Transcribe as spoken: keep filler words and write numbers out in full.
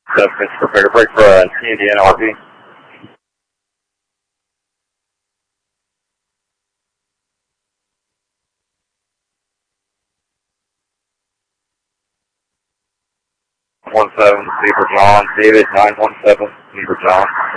seven, it's prepare to break for uh, T D N R P. One seven, Beaver John, David nine one seven, Beaver John.